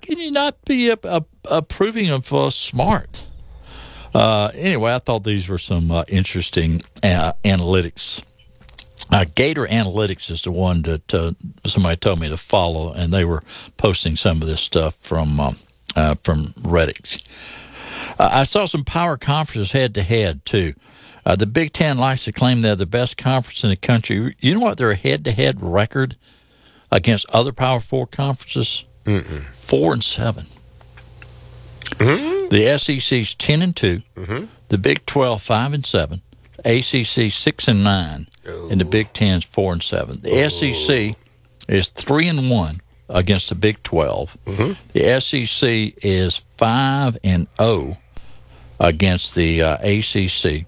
can you not be approving of smart? Anyway, I thought these were some interesting analytics. Gator Analytics is the one that somebody told me to follow, and they were posting some of this stuff from Reddit. I saw some power conferences head-to-head, too. The Big Ten likes to claim they're the best conference in the country. You know what their head-to-head record against other Power 4 conferences? 4-7. Mm-hmm. The SEC's 10-2. Mm-hmm. The Big 12 5-7. ACC 6-9. And the Big Ten's 4-7. The SEC is 3-1 against the Big 12. Mm-hmm. The SEC is 5-0 against the ACC.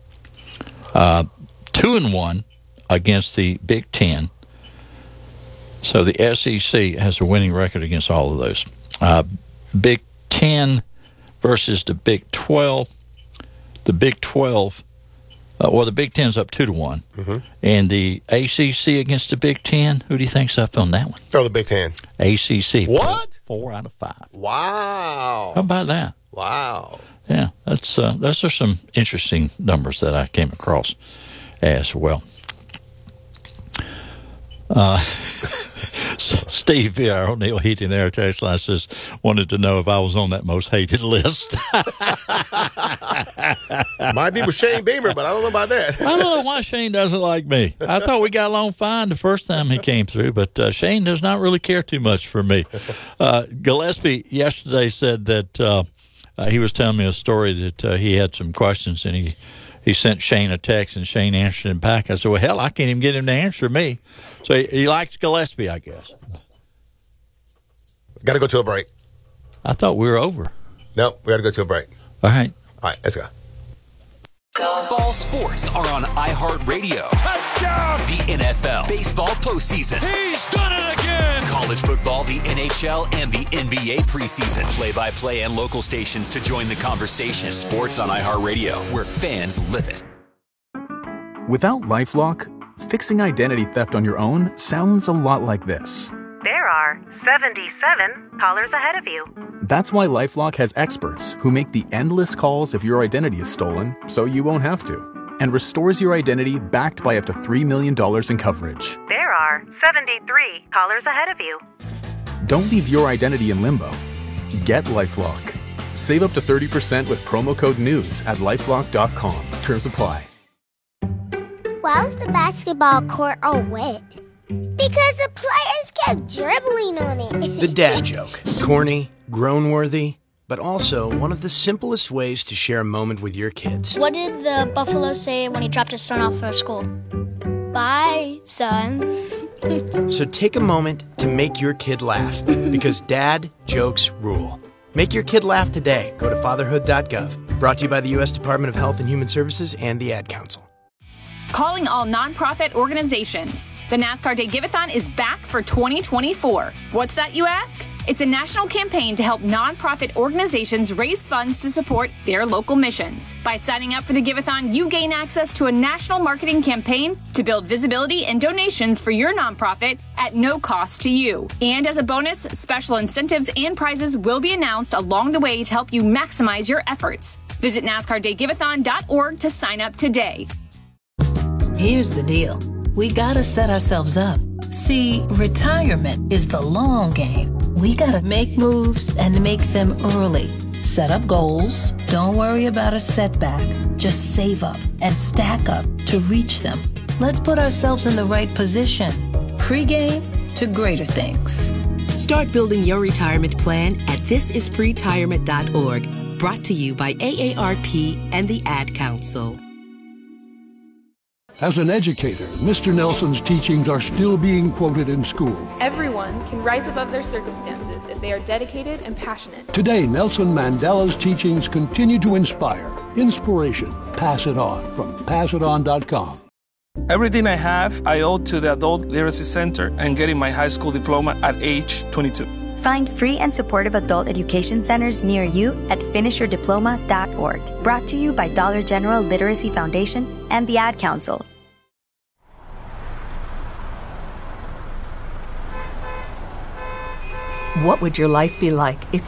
2-1 against the Big Ten. So the SEC has a winning record against all of those. Big Ten versus the Big 12. The Big 12, the Big Ten's up 2-1. Mm-hmm. And the ACC against the Big Ten, who do you think's up on that one? Oh, the Big Ten. ACC. What? 4 out of 5. Wow. How about that? Wow. Yeah, those are some interesting numbers that I came across as well. Steve O'Neill, Heating and Air text line says, wanted to know if I was on that most hated list. Might be with Shane Beamer, but I don't know about that. I don't know why Shane doesn't like me. I thought we got along fine the first time he came through, but Shane does not really care too much for me. Gillespie yesterday said that he was telling me a story that he had some questions, and he sent Shane a text, and Shane answered him back. I said, well, hell, I can't even get him to answer me. So he likes Gillespie, I guess. Got to go to a break. I thought we were over. No, we got to go to a break. All right. All right, let's go. All sports are on iHeartRadio. Touchdown! The NFL, baseball postseason. He's done it again! College football, the NHL, and the NBA preseason. Play-by-play and local stations to join the conversation. Sports on iHeartRadio, where fans live it. Without LifeLock, fixing identity theft on your own sounds a lot like this. There are 77 callers ahead of you. That's why LifeLock has experts who make the endless calls if your identity is stolen, so you won't have to, and restores your identity backed by up to $3 million in coverage. There are 73 callers ahead of you. Don't leave your identity in limbo. Get LifeLock. Save up to 30% with promo code NEWS at LifeLock.com. Terms apply. Why was the basketball court all wet? Because the players kept dribbling on it. The dad joke. Corny, groan-worthy, but also one of the simplest ways to share a moment with your kids. What did the buffalo say when he dropped his son off for school? Bye, son. So take a moment to make your kid laugh, because dad jokes rule. Make your kid laugh today. Go to fatherhood.gov. Brought to you by the U.S. Department of Health and Human Services and the Ad Council. Calling all nonprofit organizations. The NASCAR Day Give-A-thon is back for 2024. What's that, you ask? It's a national campaign to help nonprofit organizations raise funds to support their local missions. By signing up for the Give-A-thon, you gain access to a national marketing campaign to build visibility and donations for your nonprofit at no cost to you. And as a bonus, special incentives and prizes will be announced along the way to help you maximize your efforts. Visit NASCARDayGiveathon.org to sign up today. Here's the deal. We gotta set ourselves up. See, retirement is the long game. We gotta make moves and make them early. Set up goals. Don't worry about a setback. Just save up and stack up to reach them. Let's put ourselves in the right position. Pre-game to greater things. Start building your retirement plan at thisispretirement.org. Brought to you by AARP and the Ad Council. As an educator, Mr. Nelson's teachings are still being quoted in school. Everyone can rise above their circumstances if they are dedicated and passionate. Today, Nelson Mandela's teachings continue to inspire. Inspiration. Pass it on from passiton.com. Everything I have, I owe to the Adult Literacy Center and getting my high school diploma at age 22. Find free and supportive adult education centers near you at finishyourdiploma.org. Brought to you by Dollar General Literacy Foundation and the Ad Council. What would your life be like if